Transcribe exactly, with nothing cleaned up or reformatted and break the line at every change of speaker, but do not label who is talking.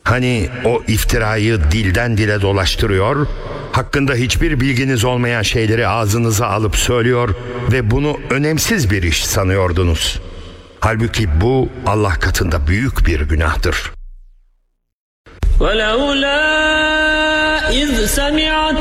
Hani o iftirayı dilden dile dolaştırıyor, hakkında hiçbir bilginiz olmayan şeyleri ağzınıza alıp söylüyor ve bunu önemsiz bir iş sanıyordunuz. Halbuki bu Allah katında büyük bir günahtır.
وَلَوْلَا إِذْ سَمِعْتُ